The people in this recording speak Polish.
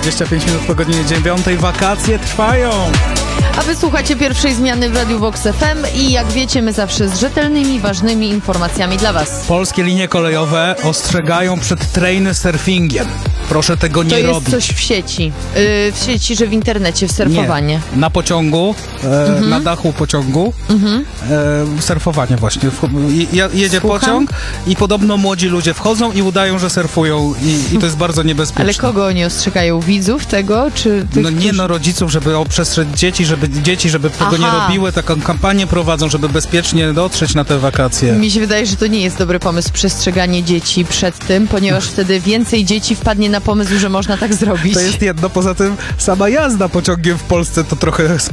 25 minut po godzinie 9. Wakacje trwają. A wysłuchacie pierwszej zmiany w Radiu Vox FM i jak wiecie, my zawsze z rzetelnymi, ważnymi informacjami dla was. Polskie linie kolejowe ostrzegają przed train surfingiem. Proszę tego nie robić. To jest coś w sieci. W sieci, że w internecie, w surfowanie. Nie. Na pociągu, na dachu pociągu, surfowanie właśnie. Jedzie pociąg i podobno młodzi ludzie wchodzą i udają, że surfują i to jest bardzo niebezpieczne. Ale kogo oni ostrzegają? Widzów tego? Czy tych, rodziców, żeby przestrzec dzieci, żeby tego nie robiły. Taką kampanię prowadzą, żeby bezpiecznie dotrzeć na te wakacje. Mi się wydaje, że to nie jest dobry pomysł, przestrzeganie dzieci przed tym, ponieważ wtedy więcej dzieci wpadnie na pomysł, że można tak zrobić. To jest jedno, poza tym sama jazda pociągiem w Polsce to trochę